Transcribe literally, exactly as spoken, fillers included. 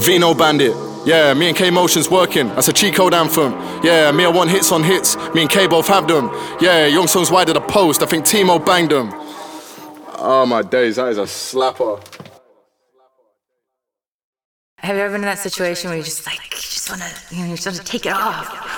Vino Bandit. Yeah, me and K Motion's working. That's a cheat code anthem. Yeah, me I want hits on hits. Me and K both have them. Yeah, Young Songs wide of the post. I think Timo banged them. Oh my days, that is a slapper. Have you ever been in that situation where you just like, you just wanna, you know, you just wanna take it off?